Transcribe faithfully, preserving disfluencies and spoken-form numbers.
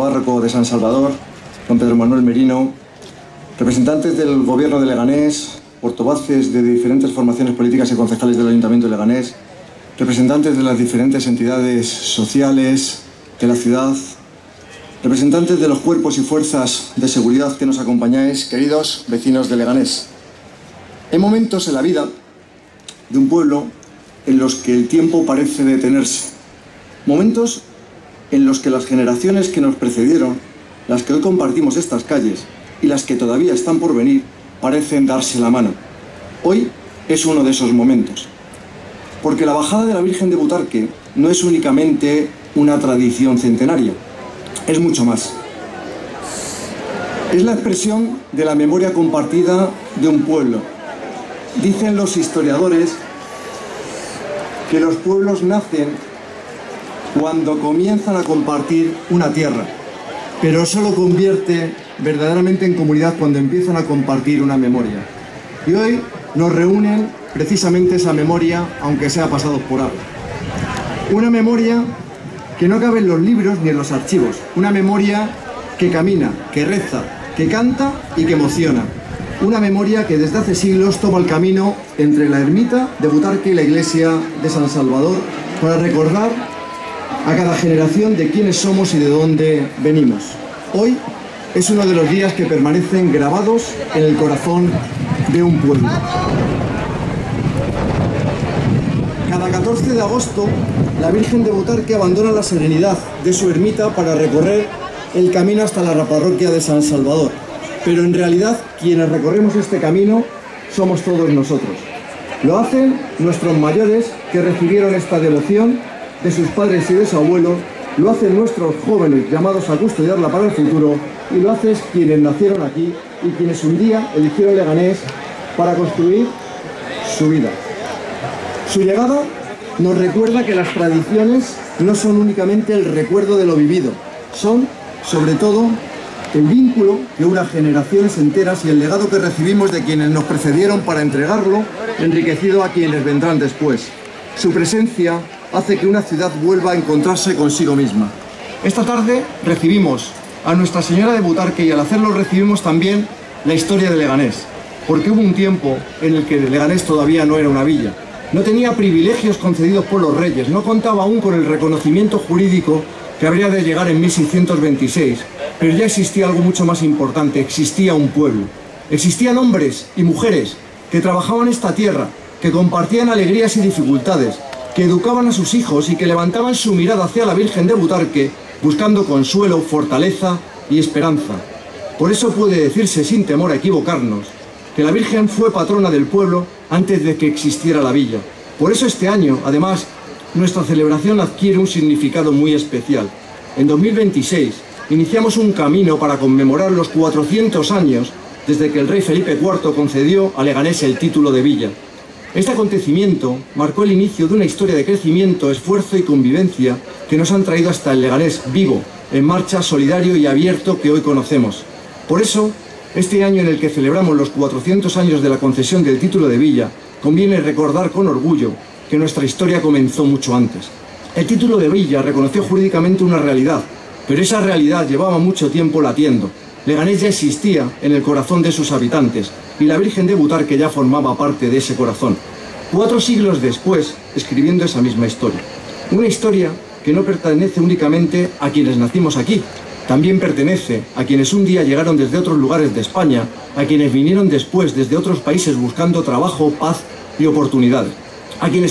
párroco de San Salvador, don Pedro Manuel Merino, representantes del Gobierno de Leganés, portavoces de diferentes formaciones políticas y concejales del Ayuntamiento de Leganés, representantes de las diferentes entidades sociales de la ciudad, representantes de los cuerpos y fuerzas de seguridad que nos acompañáis, queridos vecinos de Leganés. Hay momentos en la vida de un pueblo en los que el tiempo parece detenerse. Momentos en los que las generaciones que nos precedieron, las que hoy compartimos estas calles y las que todavía están por venir, parecen darse la mano. Hoy es uno de esos momentos. Porque la bajada de la Virgen de Butarque no es únicamente una tradición centenaria, es mucho más. Es la expresión de la memoria compartida de un pueblo. Dicen los historiadores que los pueblos nacen cuando comienzan a compartir una tierra, pero solo convierte verdaderamente en comunidad cuando empiezan a compartir una memoria. Y hoy nos reúnen precisamente esa memoria, aunque sea pasados por agua. Una memoria que no cabe en los libros ni en los archivos. Una memoria que camina, que reza, que canta y que emociona. Una memoria que desde hace siglos toma el camino entre la ermita de Butarque y la iglesia de San Salvador para recordar a cada generación de quiénes somos y de dónde venimos. Hoy es uno de los días que permanecen grabados en el corazón de un pueblo. Cada catorce de agosto, la Virgen de Butarque abandona la serenidad de su ermita para recorrer el camino hasta la parroquia de San Salvador. Pero en realidad, quienes recorremos este camino somos todos nosotros. Lo hacen nuestros mayores que recibieron esta devoción de sus padres y de su abuelo, lo hacen nuestros jóvenes llamados a custodiarla para el futuro, y lo hacen quienes nacieron aquí y quienes un día eligieron Leganés para construir su vida. Su llegada nos recuerda que las tradiciones no son únicamente el recuerdo de lo vivido, son, sobre todo, el vínculo que une generaciones enteras y el legado que recibimos de quienes nos precedieron para entregarlo, enriquecido a quienes vendrán después. Su presencia hace que una ciudad vuelva a encontrarse consigo misma. Esta tarde recibimos a Nuestra Señora de Butarque y al hacerlo recibimos también la historia de Leganés, porque hubo un tiempo en el que Leganés todavía no era una villa, no tenía privilegios concedidos por los reyes, no contaba aún con el reconocimiento jurídico que habría de llegar en mil seiscientos veintiséis, pero ya existía algo mucho más importante, existía un pueblo. Existían hombres y mujeres que trabajaban esta tierra, que compartían alegrías y dificultades, que educaban a sus hijos y que levantaban su mirada hacia la Virgen de Butarque buscando consuelo, fortaleza y esperanza. Por eso puede decirse sin temor a equivocarnos que la Virgen fue patrona del pueblo antes de que existiera la villa. Por eso este año, además, nuestra celebración adquiere un significado muy especial. En dos mil veintiséis iniciamos un camino para conmemorar los cuatrocientos años desde que el rey Felipe cuarto concedió a Leganés el título de villa. Este acontecimiento marcó el inicio de una historia de crecimiento, esfuerzo y convivencia que nos han traído hasta el Leganés vivo, en marcha, solidario y abierto que hoy conocemos. Por eso, este año en el que celebramos los cuatrocientos años de la concesión del título de villa, conviene recordar con orgullo que nuestra historia comenzó mucho antes. El título de villa reconoció jurídicamente una realidad, pero esa realidad llevaba mucho tiempo latiendo. Leganés ya existía en el corazón de sus habitantes y la Virgen de Butarque ya formaba parte de ese corazón. Cuatro siglos después, escribiendo esa misma historia. Una historia que no pertenece únicamente a quienes nacimos aquí, también pertenece a quienes un día llegaron desde otros lugares de España, a quienes vinieron después desde otros países buscando trabajo, paz y oportunidades, a quienes